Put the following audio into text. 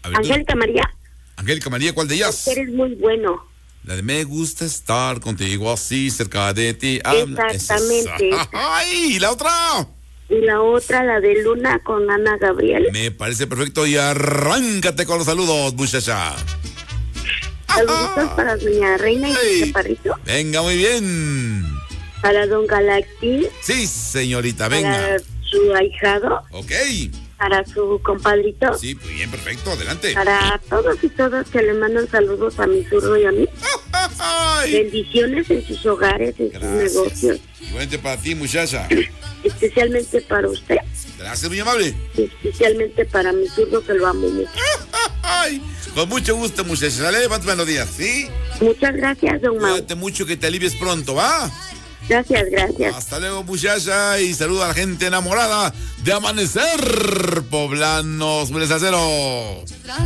A ver, Angélica María. Angélica María, ¿cuál de ellas? Eres muy bueno. La de me gusta estar contigo así cerca de ti. Exactamente. ¡Ay! ¿Y la otra? Y la otra, la de Luna con Ana Gabriel. Me parece perfecto y arráncate con los saludos, muchacha. Saluditos para doña Reina y Ey. su chaparrito. Venga, muy bien. Para don Galaxy. Sí, señorita, Para venga. su ahijado. Ok. Para su compadrito. Sí, muy bien, perfecto, adelante. Para todos y todas que le mandan saludos a mi zurdo y a mí. Ay. Bendiciones en sus hogares, en sus negocios. Igualmente para ti, muchacha. Especialmente para usted. Gracias, muy amable. Y especialmente para mi zurdo que lo amo mucho. Ay, con mucho gusto, muchacha. Sale, más buenos días, ¿sí? Muchas gracias, don Mau. Cuídate mucho, que te alivies pronto, ¿va? Gracias, gracias. Hasta luego, muchacha, y saluda a la gente enamorada de Amanecer Poblanos. Mujeres al cero.